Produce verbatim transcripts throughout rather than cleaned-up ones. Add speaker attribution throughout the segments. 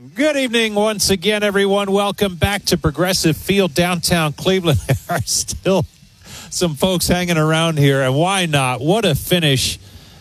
Speaker 1: Good evening once again, everyone. Welcome back to Progressive Field, downtown Cleveland. There are still some folks hanging around here, and why not? What a finish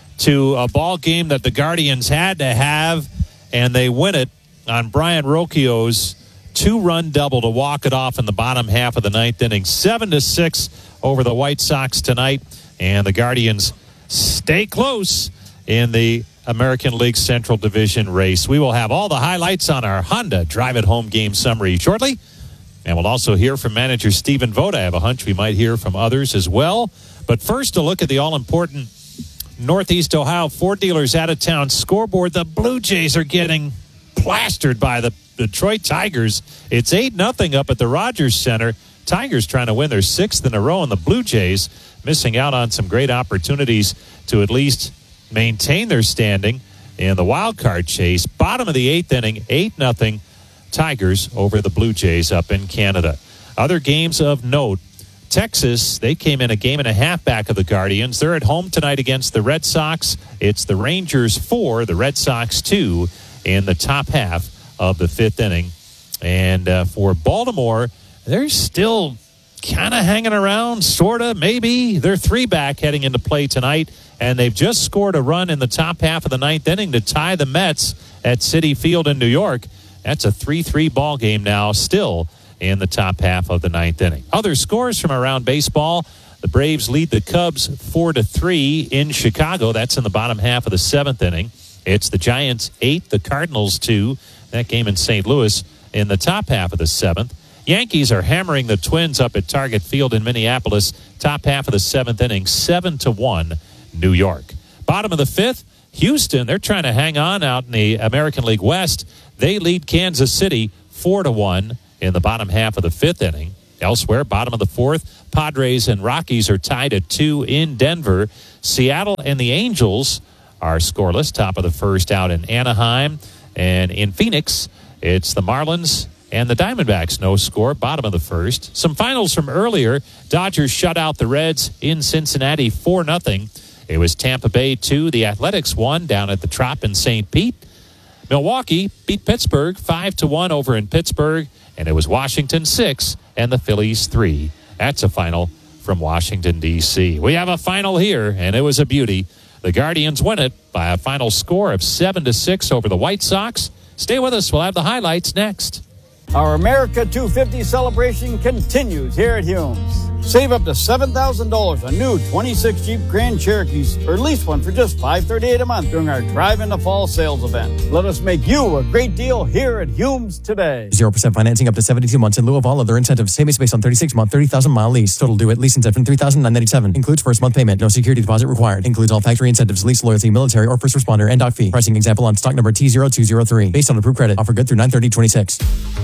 Speaker 1: to a ball game that the Guardians had to have, and they win it on Brian Rocchio's two-run double to walk it off in the bottom half of the ninth inning. Seven to six over the White Sox tonight, and the Guardians stay close in the American League Central Division race. We will have all the highlights on our Honda Drive It Home game summary shortly. And we'll also hear from manager Stephen Vogt. I have a hunch we might hear from others as well. But first, a look at the all-important Northeast Ohio Ford Dealers out-of-town scoreboard. The Blue Jays are getting plastered by the Detroit Tigers. It's eight nothing up at the Rogers Center. Tigers trying to win their sixth in a row, and the Blue Jays missing out on some great opportunities to at least maintain their standing in the wild card chase. Bottom of the eighth inning, eight nothing Tigers over the Blue Jays up in Canada. Other games of note, Texas, they came in a game and a half back of the Guardians. They're at home tonight against the Red Sox. It's the Rangers four, the Red Sox two in the top half of the fifth inning. And uh, for Baltimore, they're still kind of hanging around, sort of, maybe. They're three back heading into play tonight, and they've just scored a run in the top half of the ninth inning to tie the Mets at Citi Field in New York. That's a three three ball game now, still in the top half of the ninth inning. Other scores from around baseball, the Braves lead the Cubs four to three in Chicago. That's in the bottom half of the seventh inning. It's the Giants eight, the Cardinals two. That game in Saint Louis in the top half of the seventh. Yankees are hammering the Twins up at Target Field in Minneapolis. Top half of the seventh inning, seven to one, New York. Bottom of the fifth, Houston, they're trying to hang on out in the American League West. They lead Kansas City four to one in the bottom half of the fifth inning. Elsewhere, bottom of the fourth, Padres and Rockies are tied at two in Denver. Seattle and the Angels are scoreless. Top of the first out in Anaheim. And in Phoenix, it's the Marlins and the Diamondbacks, no score, bottom of the first. Some finals from earlier. Dodgers shut out the Reds in Cincinnati four nothing. It was Tampa Bay two. The Athletics won down at the Trop in Saint Pete. Milwaukee beat Pittsburgh five to one over in Pittsburgh. And it was Washington six and the Phillies three. That's a final from Washington, D C. We have a final here, and it was a beauty. The Guardians win it by a final score of seven to six over the White Sox. Stay with us. We'll have the highlights next.
Speaker 2: Our America two fifty celebration continues here at Humes. Save up to seven thousand dollars on new twenty-six Jeep Grand Cherokees, or lease one for just five hundred thirty-eight dollars a month during our Drive into Fall sales event. Let us make you a great deal here at Humes today.
Speaker 3: zero percent financing up to seventy-two months in lieu of all other incentives. Same is based on thirty-six month, thirty thousand mile lease. Total due at lease incentive three thousand nine hundred ninety-seven dollars. Includes first month payment. No security deposit required. Includes all factory incentives, lease loyalty, military, or first responder, and doc fee. Pricing example on stock number T zero two zero three. Based on approved credit. Offer good through nine thirty twenty-six.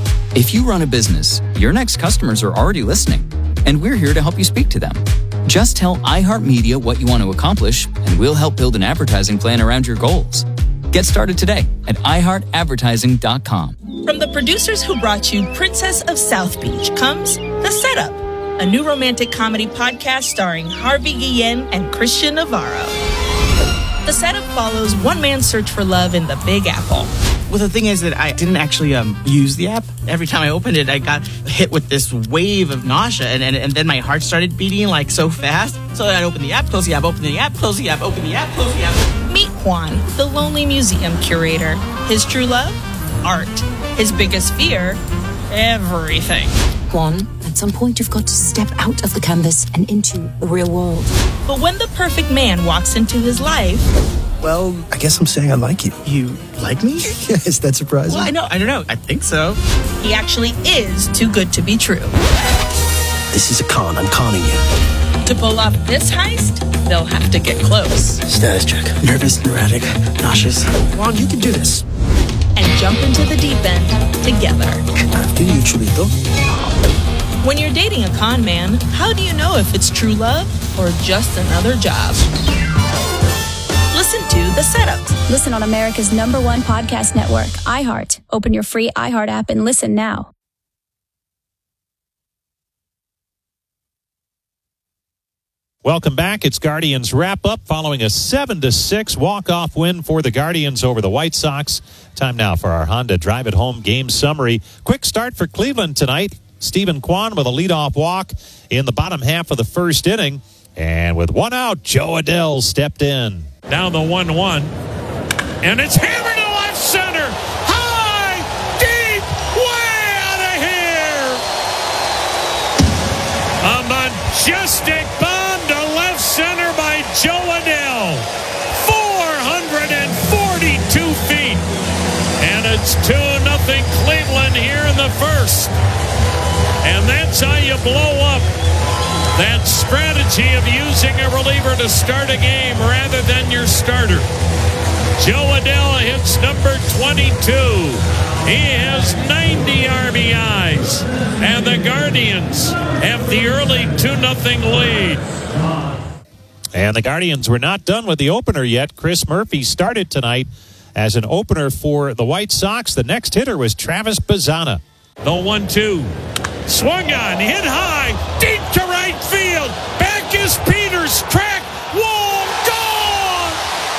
Speaker 4: If you run a business, your next customers are already listening, and we're here to help you speak to them. Just tell iHeartMedia what you want to accomplish, and we'll help build an advertising plan around your goals. Get started today at i heart advertising dot com.
Speaker 5: From the producers who brought you Princess of South Beach comes The Setup, a new romantic comedy podcast starring Harvey Guillen and Christian Navarro. The Setup follows one man's search for love in the Big Apple.
Speaker 6: Well, the thing is that I didn't actually um, use the app. Every time I opened it, I got hit with this wave of nausea, and, and, and then my heart started beating like so fast. So I opened the app, close the app, open the app, close the app, open the app, close the app.
Speaker 5: Meet Juan, the lonely museum curator. His true love? Art. His biggest fear? Everything.
Speaker 7: Juan, at some point you've got to step out of the canvas and into the real world.
Speaker 5: But when the perfect man walks into his life...
Speaker 8: Well, I guess I'm saying I like you.
Speaker 6: You like me?
Speaker 8: Yes, that's surprising.
Speaker 6: Well, I know, I don't know. I think so.
Speaker 5: He actually is too good to be true.
Speaker 8: This is a con. I'm conning you.
Speaker 5: To pull off this heist, they'll have to get close.
Speaker 8: Status check. Nervous, erratic, nauseous. Juan, you can do this.
Speaker 5: And jump into the deep end together.
Speaker 8: After you, Chulito.
Speaker 5: When you're dating a con man, how do you know if it's true love or just another job? Listen to The Setup.
Speaker 9: Listen on America's number one podcast network, iHeart. Open your free iHeart app and listen now.
Speaker 1: Welcome back. It's Guardians wrap-up following a seven to six walk-off win for the Guardians over the White Sox. Time now for our Honda Drive It Home game summary. Quick start for Cleveland tonight. Stephen Kwan with a leadoff walk in the bottom half of the first inning. And with one out, Joe Adell stepped in.
Speaker 10: Down the one one. And it's hammered to left center. High, deep, way out of here. A majestic bomb to left center by Joe Adell. four hundred forty-two feet. And it's two nothing Cleveland here in the first. And that's how you blow up that strategy of using a reliever to start a game rather than your starter. Joe Adell hits number twenty-two. He has ninety R B Is. And the Guardians have the early two nothing lead.
Speaker 1: And the Guardians were not done with the opener yet. Chris Murphy started tonight as an opener for the White Sox. The next hitter was Travis Bazzana.
Speaker 10: The one two. Swung on, hit high, deep to right field. Back is Peters, track, wall, gone!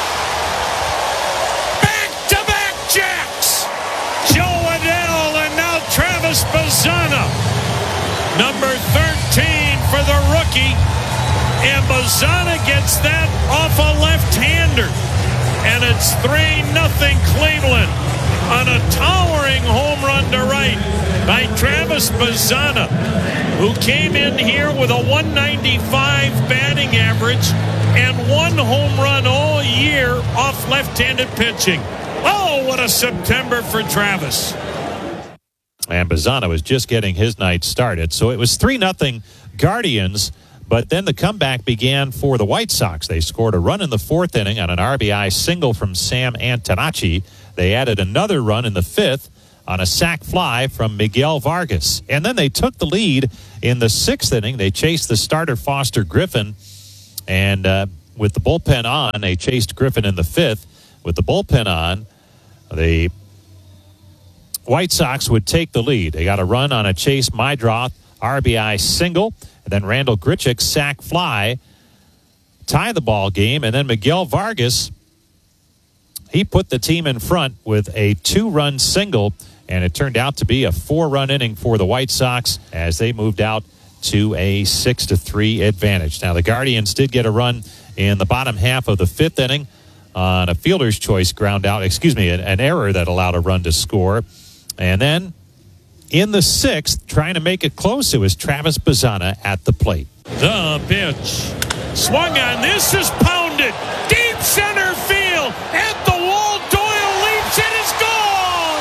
Speaker 10: Back-to-back jacks. Joe Adell and now Travis Bazzana. Number thirteen for the rookie. And Bazzana gets that off a left-hander. And it's three nothing Cleveland on a towering home run to right by Travis Bazzana, who came in here with a one ninety-five batting average and one home run all year off left-handed pitching. Oh, what a September for Travis.
Speaker 1: And Bazzana was just getting his night started. So it was three nothing Guardians. But then the comeback began for the White Sox. They scored a run in the fourth inning on an R B I single from Sam Antonacci. They added another run in the fifth on a sac fly from Miguel Vargas. And then they took the lead in the sixth inning. They chased the starter Foster Griffin. And uh, with the bullpen on, they chased Griffin in the fifth. With the bullpen on, the White Sox would take the lead. They got a run on a Chase Meidroth R B I single. And then Randall Grichuk sac fly, tie the ball game. And then Miguel Vargas, he put the team in front with a two-run single. And it turned out to be a four-run inning for the White Sox as they moved out to a six to three advantage. Now, the Guardians did get a run in the bottom half of the fifth inning on a fielder's choice ground out, excuse me, an, an error that allowed a run to score. And then in the sixth, trying to make it close, it was Travis Bazzana at the plate.
Speaker 10: The pitch. Swung on. This is pounded. Deep center field. At the wall. Doyle leaps. It is gone.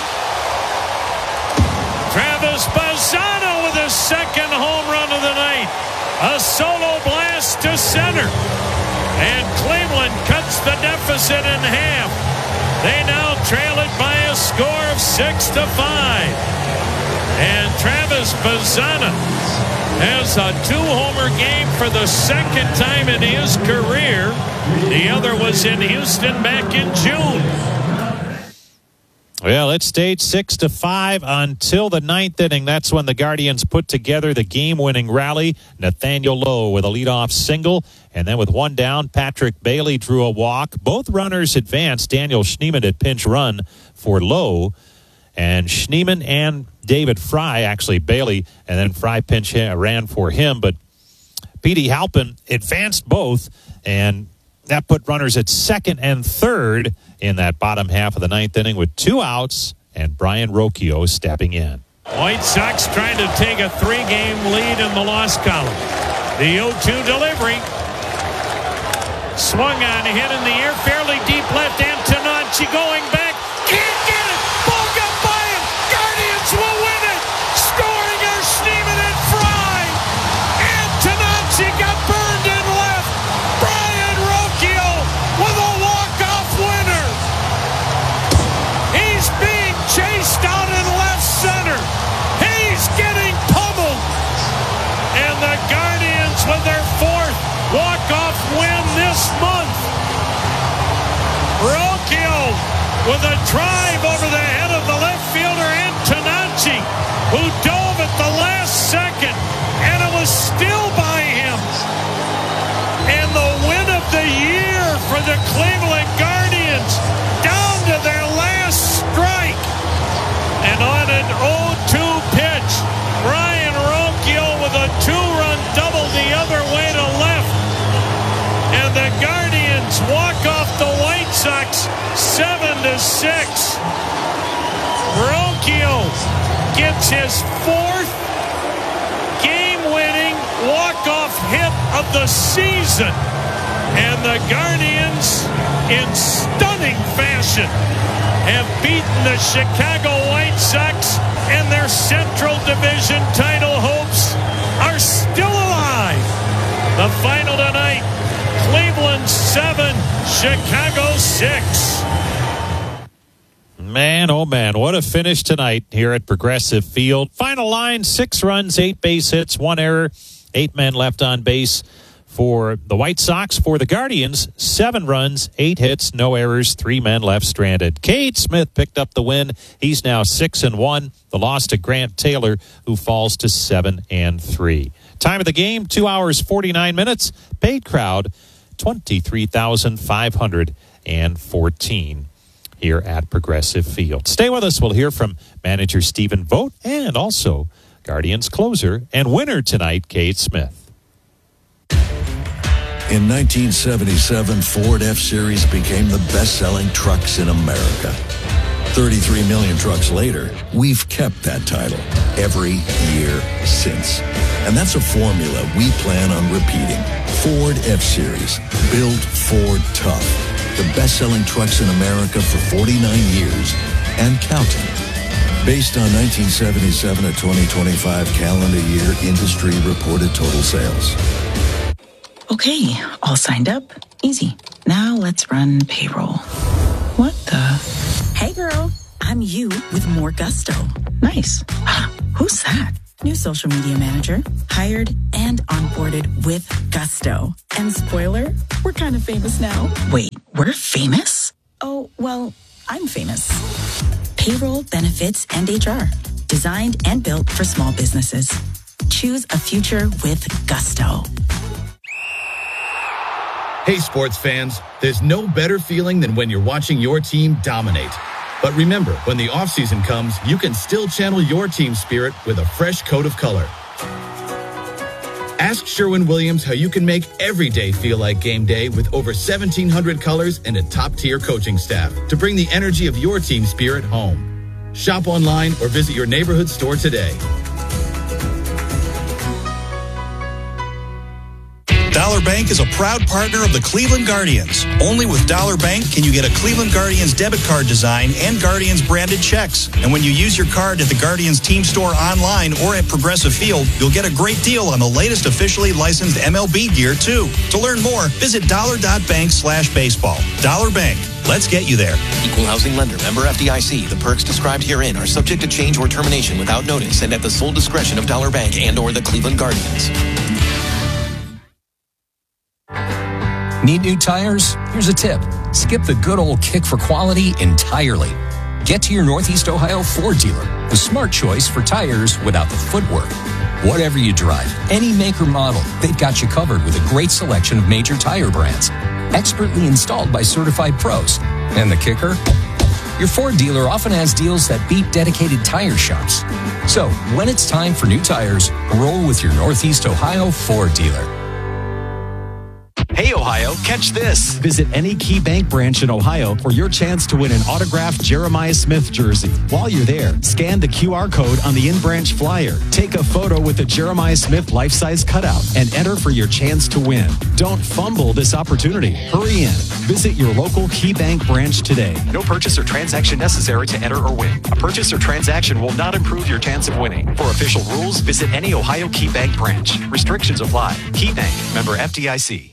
Speaker 10: Travis Bazzana with his second home run of the night. A solo blast to center. And Cleveland cuts the deficit in half. They now trail it by a score of six to five. And Travis Bazzana has a two-homer game for the second time in his career. The other was in Houston back in June.
Speaker 1: Well, it stayed six to five until the ninth inning. That's when the Guardians put together the game-winning rally. Nathaniel Lowe with a leadoff single. And then with one down, Patrick Bailey drew a walk. Both runners advanced. Daniel Schneemann at pinch run for Lowe. And Schneemann and David Fry, actually Bailey, and then Fry pinch ran for him. But Petey Halpin advanced both, and that put runners at second and third in that bottom half of the ninth inning with two outs and Brian Rocchio stepping in.
Speaker 10: White Sox trying to take a three-game lead in the loss column. The oh two delivery. Swung on, hit in the air, fairly deep left. Antonacci going back. Can't get it. Ball got by him. Guardians will win it. Scoring are Schneemann and Fry. Antonacci got burned in left. Brian Rocchio with a walk-off winner. He's being chased out in left center. He's getting pummeled. And the Guardians with their fourth walk-off win this month. Rocchio with a drive over the head of the left fielder Antonacci, who dove at the last second, and it was still by him. Cleveland Guardians down to their last strike. And on an oh two pitch, Brian Ronquillo with a two-run double the other way to left. And the Guardians walk off the White Sox seven to six. Ronquillo gets his fourth game-winning walk-off hit of the season. And the Guardians, in stunning fashion, have beaten the Chicago White Sox, and their Central Division title hopes are still alive. The final tonight, Cleveland seven, Chicago six.
Speaker 1: Man, oh man, what a finish tonight here at Progressive Field. Final line, six runs, eight base hits, one error, eight men left on base for the White Sox. For the Guardians, seven runs, eight hits, no errors, three men left stranded. Cade Smith picked up the win. He's now six and one. The loss to Grant Taylor, who falls to seven and three. Time of the game, two hours, forty-nine minutes. Paid crowd, twenty-three thousand five hundred fourteen here at Progressive Field. Stay with us. We'll hear from manager Stephen Vogt and also Guardians closer and winner tonight, Cade Smith.
Speaker 11: In nineteen seventy-seven, Ford F-Series became the best-selling trucks in America. thirty-three million trucks later, we've kept that title every year since. And that's a formula we plan on repeating. Ford F-Series, built Ford tough. The best-selling trucks in America for forty-nine years and counting. Based on nineteen seventy-seven to twenty twenty-five calendar year industry reported total sales.
Speaker 12: Okay, all signed up. Easy. Now let's run payroll. What the? Hey girl, I'm you with more gusto. Nice. Who's that? New social media manager. Hired and onboarded with gusto. And spoiler, we're kind of famous now. Wait, we're famous? Oh, well, I'm famous. Payroll, benefits, and H R. Designed and built for small businesses. Choose a future with gusto.
Speaker 13: Hey, sports fans, there's no better feeling than when you're watching your team dominate. But remember, when the offseason comes, you can still channel your team spirit with a fresh coat of color. Ask Sherwin-Williams how you can make every day feel like game day with over seventeen hundred colors and a top-tier coaching staff to bring the energy of your team spirit home. Shop online or visit your neighborhood store today.
Speaker 14: Dollar Bank is a proud partner of the Cleveland Guardians. Only with Dollar Bank can you get a Cleveland Guardians debit card design and Guardians branded checks. And when you use your card at the Guardians team store online or at Progressive Field, you'll get a great deal on the latest officially licensed M L B gear, too. To learn more, visit dollar.bank slash baseball. Dollar Bank. Let's get you there.
Speaker 15: Equal housing lender. Member F D I C. The perks described herein are subject to change or termination without notice and at the sole discretion of Dollar Bank and or the Cleveland Guardians.
Speaker 16: Need new tires? Here's a tip. Skip the good old kick for quality entirely. Get to your Northeast Ohio Ford dealer. The smart choice for tires without the footwork. Whatever you drive, any make or model, they've got you covered with a great selection of major tire brands. Expertly installed by certified pros. And the kicker? Your Ford dealer often has deals that beat dedicated tire shops. So, when it's time for new tires, roll with your Northeast Ohio Ford dealer.
Speaker 17: Hey, Ohio, catch this.
Speaker 18: Visit any Key Bank branch in Ohio for your chance to win an autographed Jeremiah Smith jersey. While you're there, scan the Q R code on the in-branch flyer. Take a photo with the Jeremiah Smith life-size cutout and enter for your chance to win. Don't fumble this opportunity. Hurry in. Visit your local Key Bank branch today.
Speaker 17: No purchase or transaction necessary to enter or win. A purchase or transaction will not improve your chance of winning. For official rules, visit any Ohio Key Bank branch. Restrictions apply. Key Bank, member F D I C.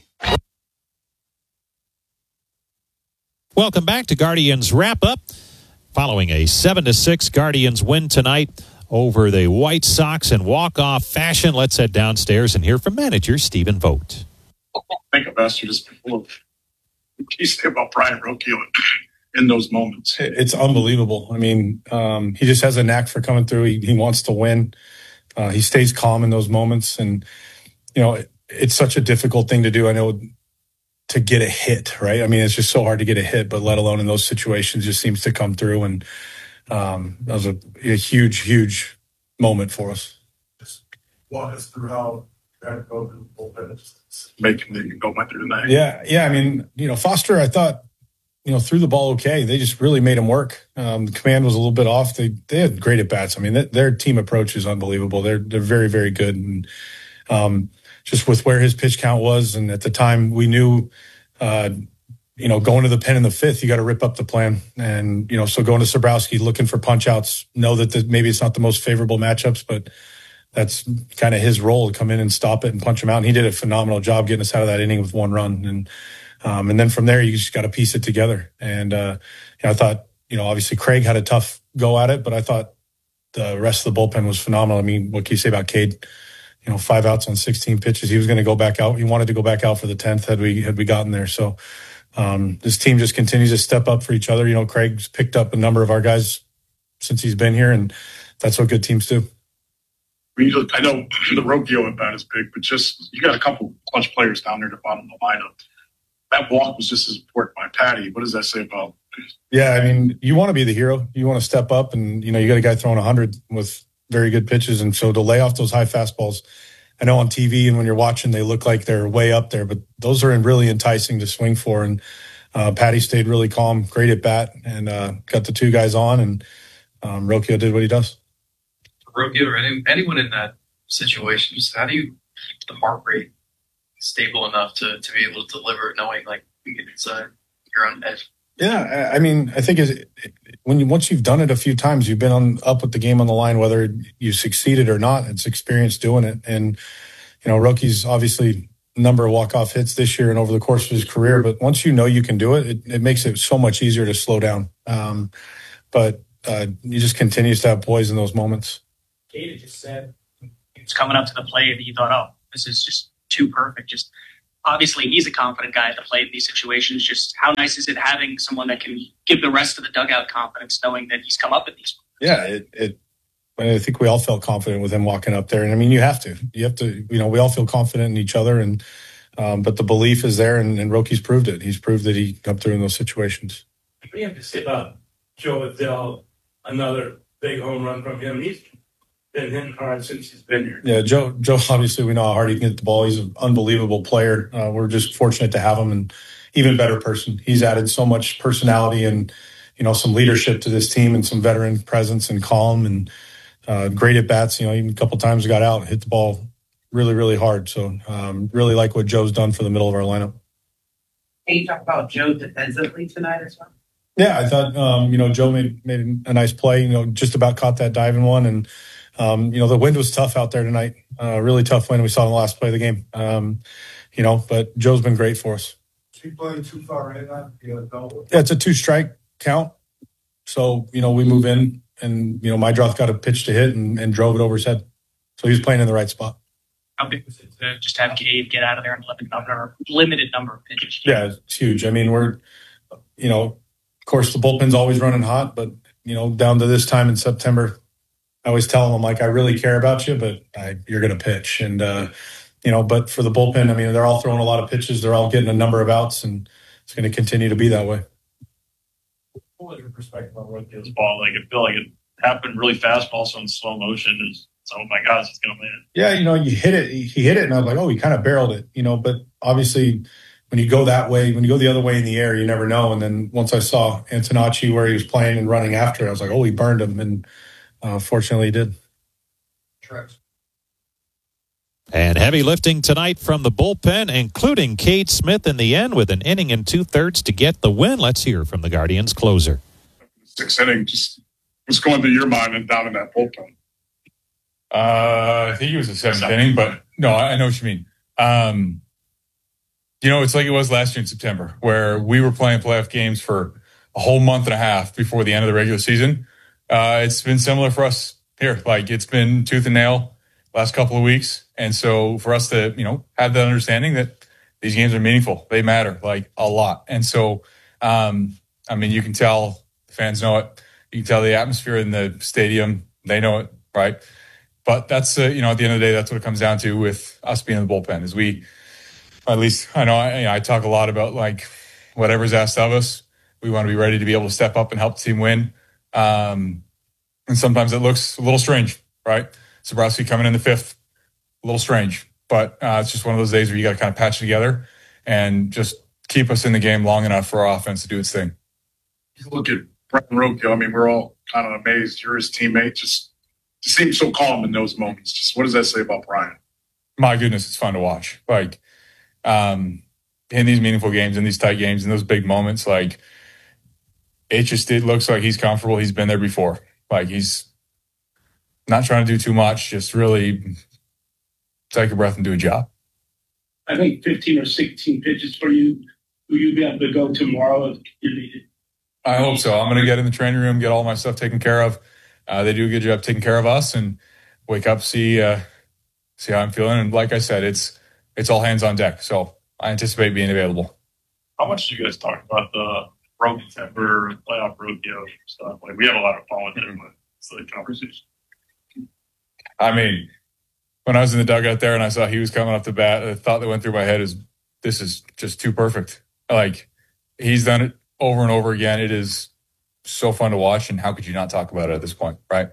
Speaker 1: Welcome back to Guardians Wrap Up. Following a seven to six Guardians win tonight over the White Sox in walk-off fashion, let's head downstairs and hear from manager Stephen Vogt.
Speaker 19: I think investors just full of you say about Brian Ronquillo in those moments.
Speaker 20: It's unbelievable. I mean, um, he just has a knack for coming through. He, he wants to win. Uh, he stays calm in those moments. And, you know, it, it's such a difficult thing to do. I know to get a hit, right? I mean, it's just so hard to get a hit, but let alone in those situations, just seems to come through. And um, that was a, a huge, huge moment for us.
Speaker 19: Just walk us through how you had to go through the bullpen, making the go went through tonight.
Speaker 20: Yeah, yeah. I mean, you know, Foster, I thought, you know, threw the ball okay. They just really made him work. Um, the command was a little bit off. They they had great at bats. I mean, th- their team approach is unbelievable. They're they're very, very good. And um, just with where his pitch count was, and at the time we knew, uh, you know, going to the pen in the fifth, you got to rip up the plan. And you know, so going to Sobrowski, looking for punch outs, know that the, maybe it's not the most favorable matchups, but that's kind of his role to come in and stop it and punch him out. And he did a phenomenal job getting us out of that inning with one run. And Um, and then from there, you just got to piece it together. And, uh, you know, I thought, you know, obviously Craig had a tough go at it, but I thought the rest of the bullpen was phenomenal. I mean, what can you say about Cade? You know, five outs on sixteen pitches. He was going to go back out. He wanted to go back out for the tenth had we, had we gotten there. So, um, this team just continues to step up for each other. You know, Craig's picked up a number of our guys since he's been here, and that's what good teams do.
Speaker 19: I know the Rocchio at bat is big, but just, you got a couple clutch players down there at the bottom of the lineup. That walk was just as important by Patty. What does that say about?
Speaker 20: Yeah, I mean, you want to be the hero. You want to step up, and you know you got a guy throwing one hundred with very good pitches, and so to lay off those high fastballs. I know on T V and when you're watching, they look like they're way up there, but those are really enticing to swing for. And uh, Patty stayed really calm, great at bat, and uh, got the two guys on, and um, Rocchio did what he does.
Speaker 21: Rocchio or any, anyone in that situation, just how do you keep the heart rate stable enough to, to be able to deliver, knowing like you get inside your own edge?
Speaker 20: Yeah, I mean, I think is when you once you've done it a few times, you've been on up with the game on the line, whether you succeeded or not. It's experience doing it, and you know, Roki's obviously a number of walk off hits this year and over the course of his career. But once you know you can do it, it, it makes it so much easier to slow down. Um, but uh, you just continues to have poise in those moments.
Speaker 22: Katie just said it's coming up to the plate, and you thought, oh, this is just too perfect. Just obviously he's a confident guy at the plate in these situations. Just how nice is it having someone that can give the rest of the dugout confidence, knowing that he's come up with these?
Speaker 20: Yeah, it, it I think we all felt confident with him walking up there. And I mean, you have to, you have to, you know, we all feel confident in each other, and um, but the belief is there, and, and Roki's proved it. He's proved that he come through in those situations.
Speaker 22: What do you have to say about Joe Adell? Another big home run from him. He's been hitting hard since he's been here.
Speaker 20: Yeah, Joe. Joe. Obviously, we know how hard he can get the ball. He's an unbelievable player. Uh, we're just fortunate to have him, and even better person. He's added so much personality and you know some leadership to this team, and some veteran presence and calm, and uh, great at bats. You know, even a couple times got out, hit the ball really, really hard. So, um, really like what Joe's done for the middle of our lineup.
Speaker 23: Can you talk about Joe defensively tonight as well?
Speaker 20: Yeah, I thought um, you know Joe made made a nice play. You know, just about caught that diving one, and um, you know the wind was tough out there tonight. Uh, really tough wind. We saw in the last play of the game. Um, you know, but Joe's been great for us.
Speaker 19: Is he playing too far in that?
Speaker 20: Yeah, it's a two strike count. So you know we move in, and you know Mydroth got a pitch to hit and, and drove it over his head. So he was playing in the right spot.
Speaker 22: How big was it to just have Cade get out of there in limited number, limited number of pitches?
Speaker 20: Yeah, it's huge. I mean, we're you know. Of course, the bullpen's always running hot, but, you know, down to this time in September, I always tell them, I'm like, I really care about you, but I, you're going to pitch. And, uh, you know, but for the bullpen, I mean, they're all throwing a lot of pitches. They're all getting a number of outs, and it's going to continue to be that way.
Speaker 19: What was your perspective on Roki's ball? Like, I feel like it happened really fast, but also in slow motion. Is oh my gosh, it's going to land.
Speaker 20: Yeah, you know, you hit it. He hit it, and I was like, oh, he kind of barreled it, you know, but obviously – when you go that way, when you go the other way in the air, you never know. And then once I saw Antonacci where he was playing and running after, I was like, oh, he burned him. And uh, fortunately, he did.
Speaker 22: Correct.
Speaker 1: And heavy lifting tonight from the bullpen, including Cade Smith in the end with an inning and two-thirds to get the win. Let's hear from the Guardians closer.
Speaker 19: Sixth inning, just what's going through your mind and down in that bullpen?
Speaker 24: Uh, I think it was the seventh inning, but no, I know what you mean. Um, You know, it's like it was last year in September, where we were playing playoff games for a whole month and a half before the end of the regular season. Uh, it's been similar for us here. Like, it's been tooth and nail last couple of weeks. And so for us to, you know, have that understanding that these games are meaningful, they matter, like, a lot. And so, um, I mean, you can tell the fans know it. You can tell the atmosphere in the stadium, they know it, right? But that's, uh, you know, at the end of the day, that's what it comes down to with us being in the bullpen, is we – At least I know I, you know, I talk a lot about like whatever's asked of us. We want to be ready to be able to step up and help the team win. Um, and sometimes it looks a little strange, right? Zabrowski coming in the fifth, a little strange. But uh, it's just one of those days where you got to kind of patch together and just keep us in the game long enough for our offense to do its thing.
Speaker 19: You look at Brian Rocchio. I mean, we're all kind of amazed. You're his teammate. Just to seem so calm in those moments. Just what does that say about Brian?
Speaker 24: My goodness, it's fun to watch. Like um, in these meaningful games, in these tight games, in those big moments, like it just it looks like he's comfortable. He's been there before. Like he's not trying to do too much. Just really take a breath and do a job.
Speaker 2: I think fifteen or sixteen pitches for you. Will you be able to go tomorrow if you need it?
Speaker 24: I hope so. I'm going to get in the training room, get all my stuff taken care of. Uh, they do a good job taking care of us, and wake up, see uh, see how I'm feeling. And like I said, it's it's all hands on deck. So I anticipate being available.
Speaker 19: How much do you guys talk about the broken temper, playoff Rocchio stuff? Like we have a lot of fun with it, but it's like conversation.
Speaker 24: I mean, when I was in the dugout there and I saw he was coming off the bat, the thought that went through my head is, this is just too perfect. Like he's done it over and over again. It is so fun to watch, and how could you not talk about it at this point, right?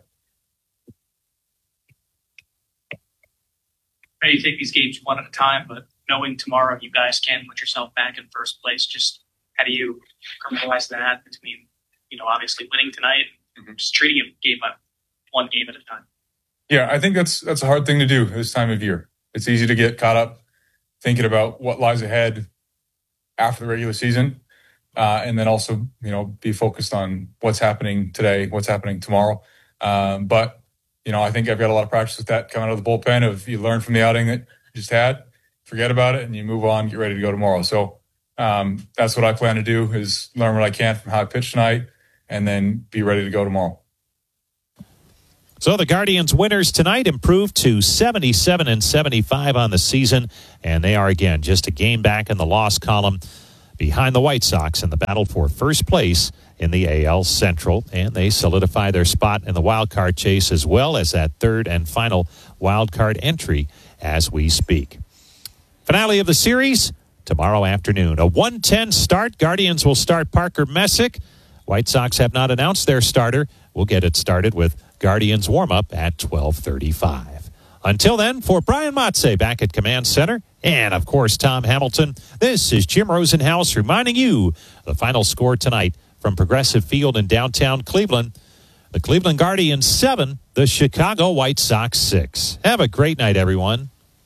Speaker 22: Ready to take these games one at a time, but knowing tomorrow you guys can put yourself back in first place, just how do you compromise that between, you know, obviously winning tonight, mm-hmm. just treating a game by one game at a time?
Speaker 24: Yeah, I think that's that's a hard thing to do this time of year. It's easy to get caught up thinking about what lies ahead after the regular season. Uh, and then also, you know, be focused on what's happening today, what's happening tomorrow. Um, but, you know, I think I've got a lot of practice with that coming out of the bullpen of you learn from the outing that you just had, forget about it, and you move on, get ready to go tomorrow. So um, that's what I plan to do is learn what I can from how I pitch tonight and then be ready to go tomorrow.
Speaker 1: So the Guardians winners tonight improved to seventy-seven and seventy-five on the season, and they are again just a game back in the loss column behind the White Sox in the battle for first place in the A L Central, and they solidify their spot in the wild card chase as well as that third and final wild card entry as we speak. Finale of the series tomorrow afternoon. A one ten start. Guardians will start Parker Messick. White Sox have not announced their starter. We'll get it started with Guardians warm-up at twelve thirty-five. Until then, for Brian Motze back at Command Center, and, of course, Tom Hamilton, this is Jim Rosenhaus reminding you the final score tonight from Progressive Field in downtown Cleveland. The Cleveland Guardians seven, the Chicago White Sox six. Have a great night, everyone.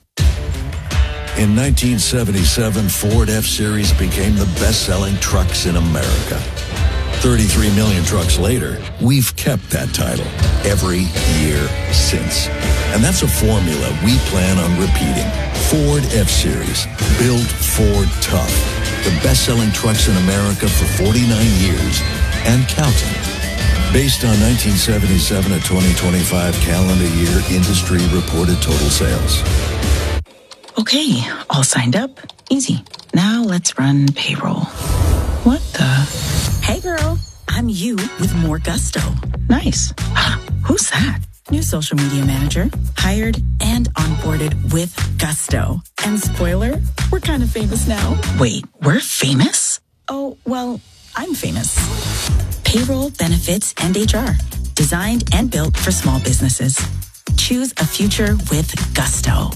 Speaker 11: In nineteen seventy-seven, Ford F-Series became the best-selling trucks in America. thirty-three million trucks later, we've kept that title every year since. And that's a formula we plan on repeating. Ford F-Series, built Ford tough. The best-selling trucks in America for forty-nine years and counting. Based on nineteen seventy-seven to twenty twenty-five calendar year industry reported total sales.
Speaker 12: Okay, all signed up. Easy. Now let's run payroll. What the? Hey girl, I'm you with more gusto. Nice. Who's that? New social media manager. Hired and onboarded with gusto. And spoiler, we're kind of famous now. Wait, we're famous? Oh, well, I'm famous. Payroll, benefits, and H R. Designed and built for small businesses. Choose a future with gusto.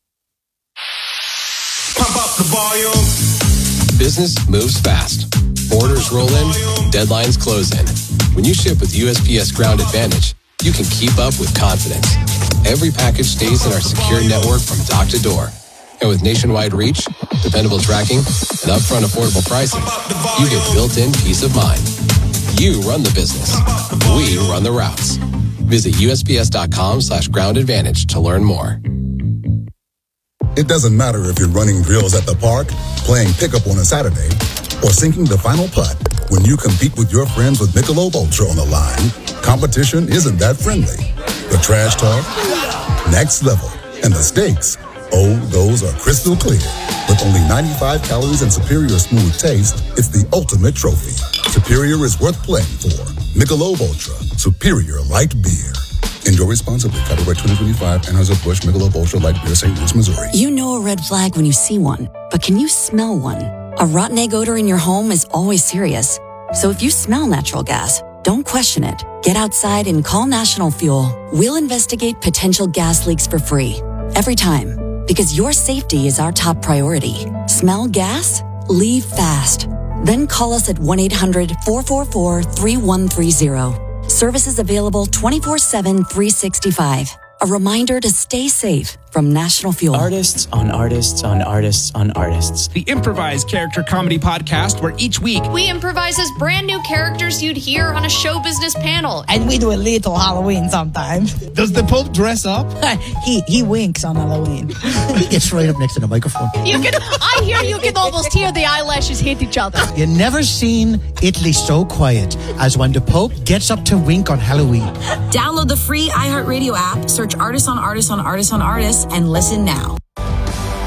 Speaker 3: Pump up the volume. Business moves fast. Orders roll in, deadlines close in. When you ship with U S P S Ground Advantage, you can keep up with confidence. Every package stays in our secure network from dock to door. And with nationwide reach, dependable tracking, and upfront affordable pricing, you get built-in peace of mind. You run the business. We run the routes. Visit USPS.com slash ground advantage to learn more.
Speaker 4: It doesn't matter if you're running drills at the park, playing pickup on a Saturday, or sinking the final putt. When you compete with your friends with Michelob Ultra on the line, competition isn't that friendly. The trash talk, next level, and the stakes, oh, those are crystal clear. With only ninety-five calories and superior smooth taste, it's the ultimate trophy. Superior is worth playing for. Michelob Ultra, superior light beer. Enjoy responsibly. Copyright twenty twenty-five, Anheuser-Busch Michelob Ultra Light Beer, Saint Louis, Missouri.
Speaker 5: You know a red flag when you see one, but can you smell one? A rotten egg odor in your home is always serious. So if you smell natural gas, don't question it. Get outside and call National Fuel. We'll investigate potential gas leaks for free. Every time. Because your safety is our top priority. Smell gas? Leave fast. Then call us at one eight hundred four four four three one three zero. Services available twenty-four seven, three sixty-five. A reminder to stay safe from National Fuel.
Speaker 6: Artists on artists on artists on artists.
Speaker 7: The improvised character comedy podcast where each week
Speaker 8: we improvise as brand new characters you'd hear on a show business panel.
Speaker 25: And we do a little Halloween sometimes.
Speaker 7: Does the Pope dress up?
Speaker 25: he he winks on Halloween.
Speaker 26: He gets right up next to the microphone.
Speaker 8: You can I hear you can almost hear the eyelashes hit each other.
Speaker 26: You never seen Italy so quiet as when the Pope gets up to wink on Halloween.
Speaker 27: Download the free iHeartRadio app, search Artists on Artists on Artists on Artists, and listen now.